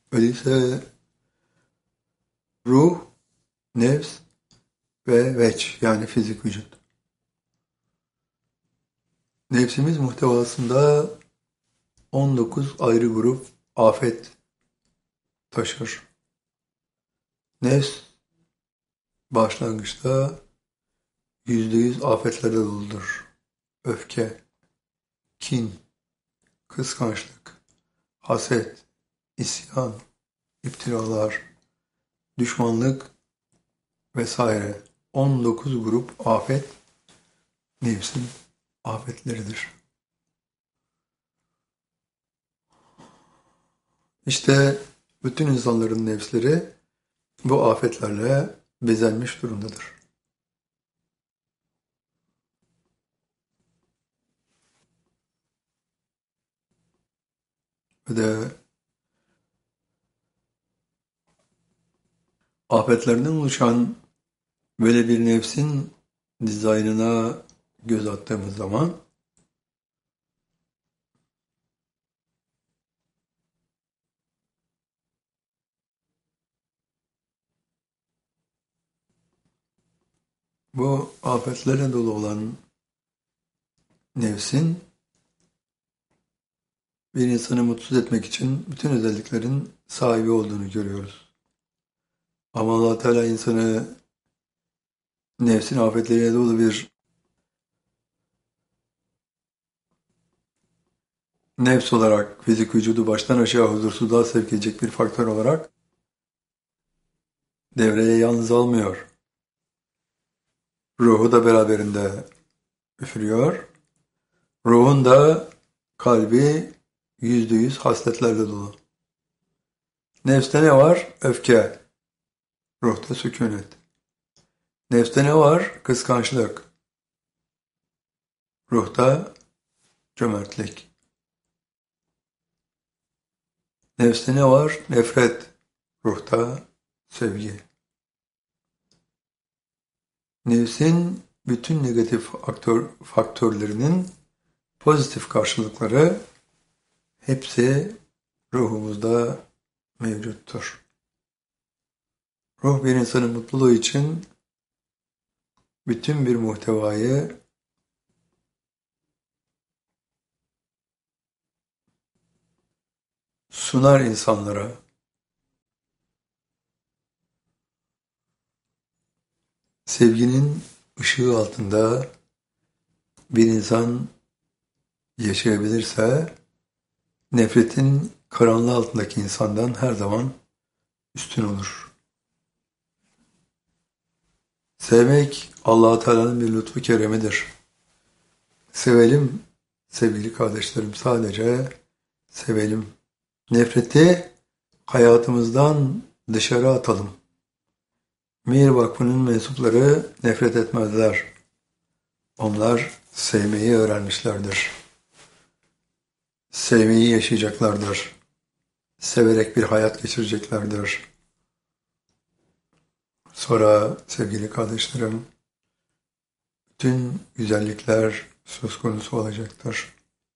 Öyleyse ruh, nefs ve veç yani fizik vücut. Nefsimiz muhtevasında 19 ayrı grup afet taşır. Nefs başlangıçta %100 afetlerle doludur. Öfke, kin, kıskançlık, haset, isyan, iptiralar, düşmanlık vesaire. 19 grup afet nefsin afetleridir. İşte bütün insanların nefsleri bu afetlerle bezenmiş durumdadır. Ve de afetlerden oluşan böyle bir nefsin dizaynına göz attığımız zaman bu afetlerle dolu olan nefsin bir insanı mutsuz etmek için bütün özelliklerin sahibi olduğunu görüyoruz. Ama Allah Teala insanı nefsin afetleriyle dolu bir nefs olarak, fizik vücudu baştan aşağı huzursuzluğa sevk edecek bir faktör olarak devreye yalnız almıyor. Ruhu da beraberinde üfürüyor. Ruhun da kalbi %100 hasletlerle dolu. Nefste ne var? Öfke. Ruhta sükunet. Nefste ne var? Kıskançlık. Ruhta cömertlik. Nefste ne var? Nefret. Ruhta sevgi. Nefsin bütün negatif faktörlerinin pozitif karşılıkları hepsi ruhumuzda mevcuttur. Ruh bir insanın mutluluğu için bütün bir muhtevayı sunar insanlara. Sevginin ışığı altında bir insan yaşayabilirse, nefretin karanlığı altındaki insandan her zaman üstün olur. Sevmek Allah-u Teala'nın bir lütfu keremidir. Sevelim sevgili kardeşlerim, sadece sevelim. Nefreti hayatımızdan dışarı atalım. Mihir Vakfı'nın mensupları nefret etmezler. Onlar sevmeyi öğrenmişlerdir. Sevmeyi yaşayacaklardır. Severek bir hayat geçireceklerdir. Sonra sevgili kardeşlerim, bütün güzellikler söz konusu olacaktır.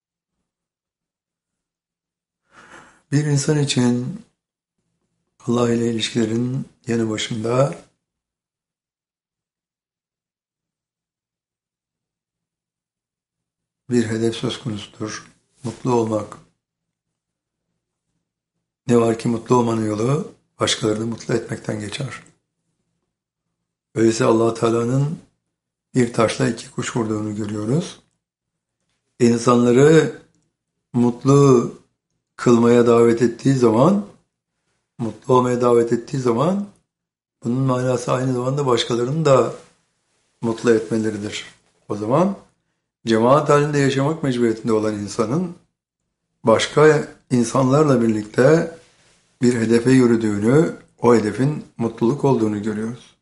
Bir insan için Allah ile ilişkilerin yanı başında bir hedef söz konusudur. Mutlu olmak. Ne var ki mutlu olmanın yolu başkalarını mutlu etmekten geçer. Öyleyse Allah Teala'nın bir taşla iki kuş vurduğunu görüyoruz. İnsanları mutlu kılmaya davet ettiği zaman, mutlu olmaya davet ettiği zaman bunun manası aynı zamanda başkalarını da mutlu etmeleridir. O zaman cemaat halinde yaşamak mecburiyetinde olan insanın başka insanlarla birlikte bir hedefe yürüdüğünü, o hedefin mutluluk olduğunu görüyoruz.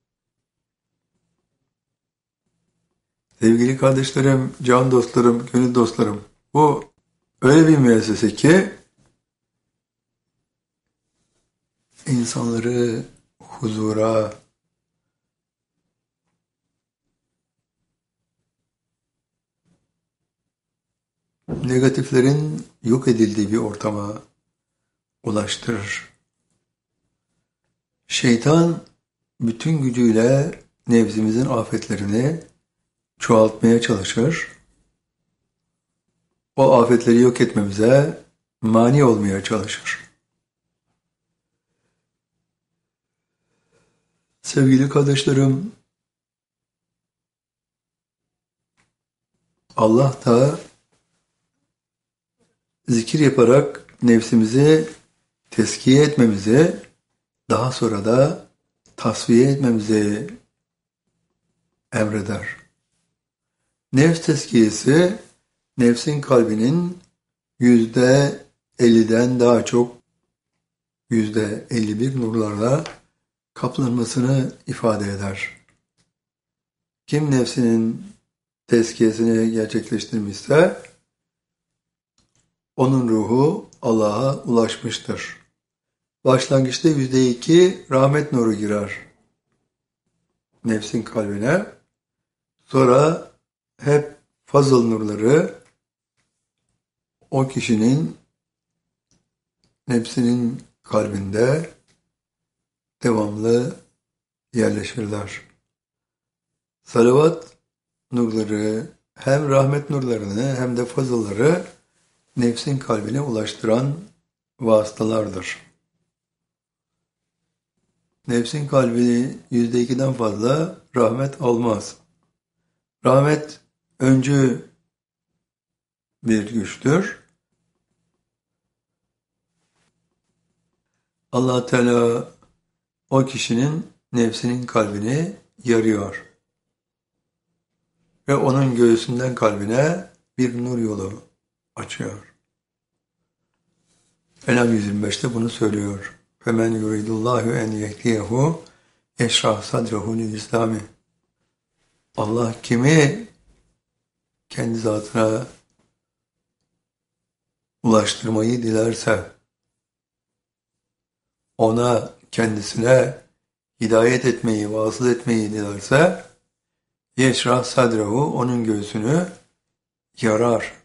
Sevgili kardeşlerim, can dostlarım, gönül dostlarım, bu öyle bir müessese ki insanları huzura, negatiflerin yok edildiği bir ortama, ulaştırır. Şeytan bütün gücüyle nefsimizin afetlerini çoğaltmaya çalışır. O afetleri yok etmemize mani olmaya çalışır. Sevgili kardeşlerim, Allah da zikir yaparak nefsimizi teskiye etmemizi, daha sonra da tasfiye etmemizi emreder. Nefs teskiyesi, nefsin kalbinin %50'den daha çok %51 nurlarla kaplanmasını ifade eder. Kim nefsinin tezkiyesini gerçekleştirmişse onun ruhu Allah'a ulaşmıştır. Başlangıçta %2 rahmet nuru girer nefsin kalbine. Sonra hep fazıl nurları o kişinin nefsinin kalbinde devamlı yerleşirler. Salavat nurları hem rahmet nurlarını hem de fazılları nefsin kalbine ulaştıran vasıtalardır. Nefsin kalbi %2'den fazla rahmet almaz. Rahmet öncü bir güçtür. Allah Teala o kişinin nefsinin kalbini yarıyor. Ve onun göğsünden kalbine bir nur yolu açıyor. Enam 125'te bunu söylüyor. فَمَنْ يُرِيدُ اللّٰهُ اَنْ يَهْدِيَهُ اَشْرَحْ صَدْرَهُ لِلْإِسْلَامِ. Allah kimi kendi zatına ulaştırmayı dilerse, ona, kendisine hidayet etmeyi, vasıl etmeyi dilerse, yeşrah sadrehu, onun göğsünü yarar,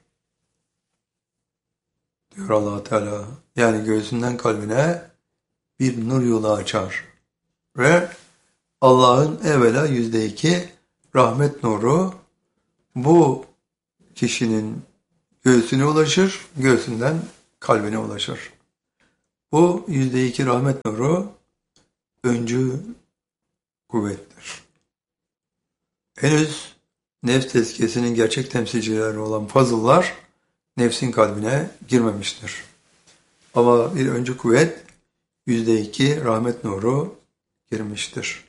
diyor Allah Teala. Yani göğsünden kalbine bir nur yolu açar. Ve Allah'ın evvela %2 rahmet nuru bu kişinin göğsüne ulaşır, göğsünden kalbine ulaşır. Bu %2 rahmet nuru öncü kuvvettir. Henüz nefs tezkiyesinin gerçek temsilcileri olan fazıllar nefsin kalbine girmemiştir. Ama bir öncü kuvvet %2 rahmet nuru girmiştir.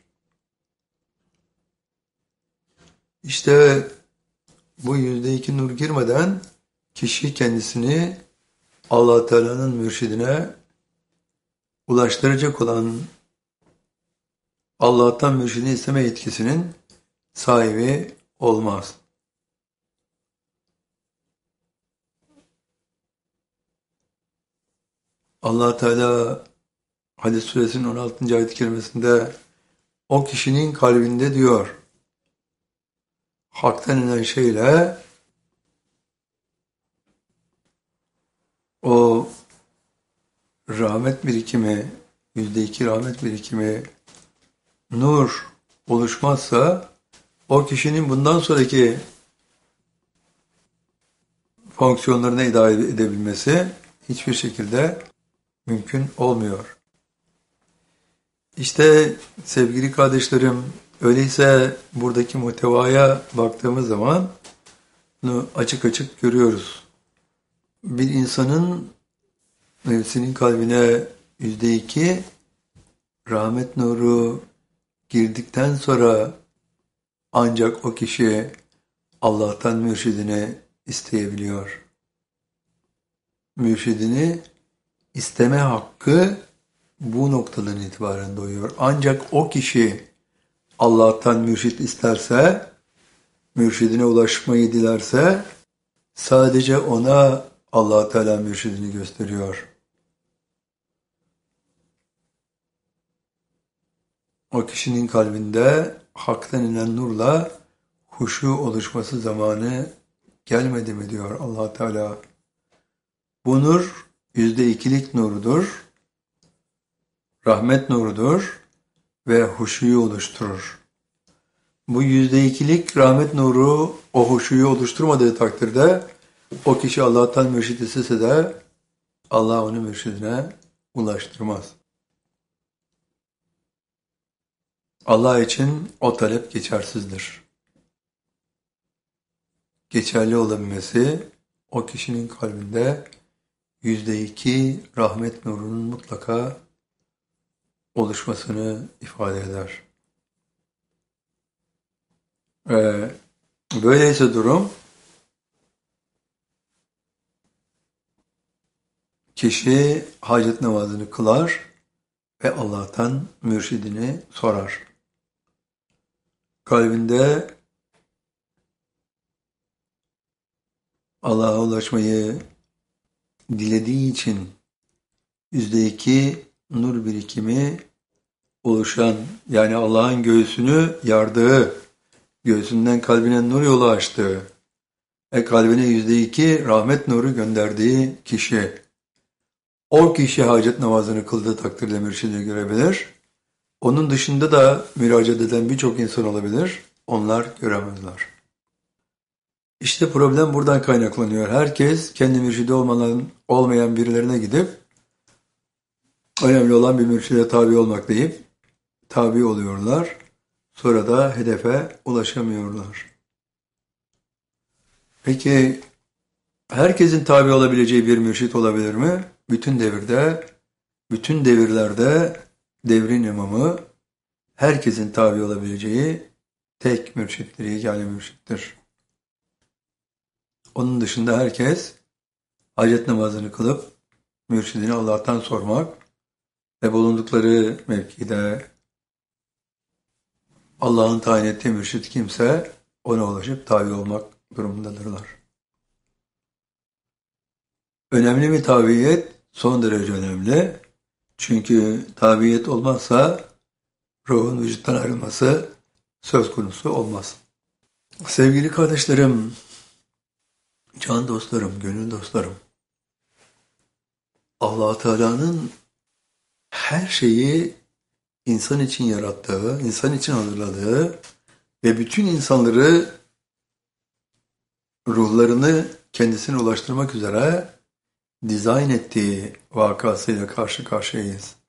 İşte bu %2 nur girmeden kişi kendisini Allah Teala'nın mürşidine ulaştıracak olan Allah'tan mürşidi isteme yetkisinin sahibi olmaz. Allah Teala Hadis suresinin 16. ayet-i kerimesinde o kişinin kalbinde diyor, haktan inen şeyle o rahmet birikimi, %2 rahmet birikimi, nur oluşmazsa o kişinin bundan sonraki fonksiyonlarına idare edebilmesi hiçbir şekilde mümkün olmuyor. İşte sevgili kardeşlerim, öyleyse buradaki muhtevaya baktığımız zaman bunu açık açık görüyoruz. Bir insanın nefsinin kalbine %2 rahmet nuru girdikten sonra ancak o kişi Allah'tan mürşidini isteyebiliyor. Mürşidini isteme hakkı bu noktadan itibaren doğuyor. Ancak o kişi Allah'tan mürşit isterse, mürşidine ulaşmayı dilerse, sadece ona Allah Teala mürşidini gösteriyor. O kişinin kalbinde haktan inen nurla huşu oluşması zamanı gelmedi mi diyor Allah Teala. Bu nur %2'lik nurudur, rahmet nurudur ve huşuyu oluşturur. Bu %2'lik rahmet nuru o huşuyu oluşturmadığı takdirde o kişi Allah'tan mürşid istese de Allah onu mürşidine ulaştırmaz. Allah için o talep geçersizdir. Geçerli olabilmesi o kişinin kalbinde %2 rahmet nurunun mutlaka oluşmasını ifade eder. Böyleyse durum, kişi hacet namazını kılar ve Allah'tan mürşidini sorar. Kalbinde Allah'a ulaşmayı dilediği için %2 nur birikimi oluşan, yani Allah'ın göğsünü yardığı, göğsünden kalbine nur yolu açtığı ve kalbine %2 rahmet nuru gönderdiği kişi, o kişi hacet namazını kıldığı takdirde mürşidi görebilir. Onun dışında da müracaat eden birçok insan olabilir. Onlar göremezler. İşte problem buradan kaynaklanıyor. Herkes kendi mürşidi olmayan birilerine gidip önemli olan bir mürşide tabi olmak deyip tabi oluyorlar. Sonra da hedefe ulaşamıyorlar. Peki herkesin tabi olabileceği bir mürşit olabilir mi? Bütün devirlerde devrin imamı herkesin tabi olabileceği tek mürşittir, yegane mürşittir. Onun dışında herkes hacet namazını kılıp mürşidini Allah'tan sormak ve bulundukları mevkide Allah'ın tayin ettiği mürşit kimse ona ulaşıp tabi olmak durumundadırlar. Önemli mi tabiyet? Son derece önemli. Çünkü tabiyet olmazsa ruhun vücuttan ayrılması söz konusu olmaz. Sevgili kardeşlerim, can dostlarım, gönül dostlarım, Allah Teala'nın her şeyi insan için yarattığı, insan için hazırladığı ve bütün insanları ruhlarını kendisine ulaştırmak üzere dizayn ettiği vakasıyla karşı karşıyayız.